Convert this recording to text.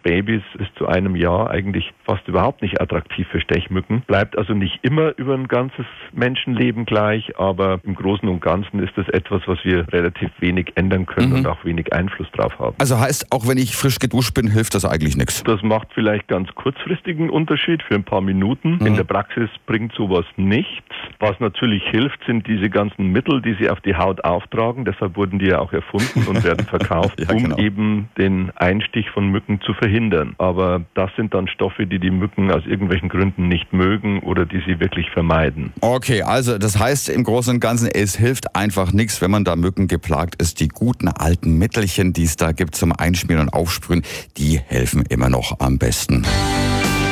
Babys bis zu einem Jahr eigentlich fast überhaupt nicht attraktiv für Stechmücken. Bleibt also nicht immer über ein ganzes Menschenleben gleich, aber im Großen und Ganzen ist das etwas, was wir relativ wenig ändern können und auch wenig Einfluss drauf haben. Also heißt, auch wenn ich frisch geduscht bin, hilft das eigentlich nichts? Das macht vielleicht ganz kurzfristigen Unterschied für ein paar Minuten. In der Praxis bringt sowas nichts. Was natürlich hilft, sind diese ganzen Mittel, die sie auf die Haut auftragen. Deshalb wurden die ja auch erfunden und werden verkauft, um eben den Einstich von Mücken zu verhindern. Aber das sind dann Stoffe, die die Mücken aus irgendwelchen Gründen nicht mögen oder die sie wirklich vermeiden. Okay, also das heißt im Großen und Ganzen, es hilft einfach nichts, wenn man da Mücken geplagt ist. Die guten alten Mittelchen, die es da gibt zum Einschmieren und Aufsprühen, die helfen immer noch am besten.